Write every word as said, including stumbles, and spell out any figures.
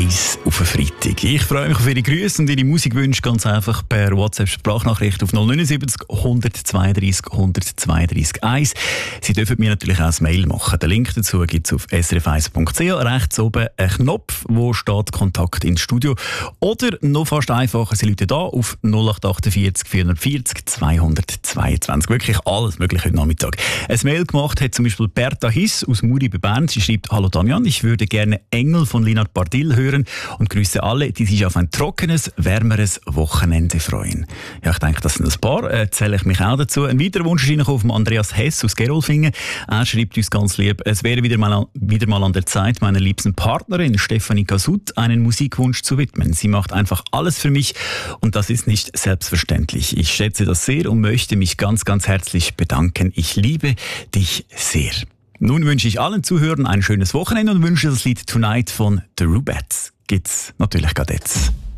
eins auf einen Freitag. Ich freue mich auf Ihre Grüße und Ihre Musikwünsche ganz einfach per WhatsApp-Sprachnachricht auf null neun sieben null eins zwei drei eins zwei drei eins. Sie dürfen mir natürlich auch ein Mail machen. Den Link dazu gibt es auf s r f eins punkt c h. Rechts oben ein Knopf, wo steht Kontakt ins Studio. Oder noch fast einfacher, Sie rufen da auf null acht acht vier vier vier null zwei zwei zwei. Wirklich alles mögliche heute Nachmittag. Ein Mail gemacht hat zum Beispiel Berta Hiss aus Muri bei Bern. Sie schreibt: Hallo Damian, ich würde gerne Engel von Linard Bardil hören und grüße alle, die sich auf ein trockenes, wärmeres Wochenende freuen. Ja, ich denke, das sind ein paar. Äh, zähle ich mich auch dazu. Ein weiterer Wunsch ist reingekommen von Andreas Hess aus Gerolfingen. Er schreibt uns ganz lieb: Es wäre wieder mal, wieder mal an der Zeit, meiner liebsten Partnerin Stefanie Kasut einen Musikwunsch zu widmen. Sie macht einfach alles für mich und das ist nicht selbstverständlich. Ich schätze das sehr und möchte mich ganz, ganz herzlich bedanken. Ich liebe dich sehr. Nun wünsche ich allen Zuhörern ein schönes Wochenende und wünsche das Lied Tonight von The Rubettes. Gibt's natürlich gerade jetzt.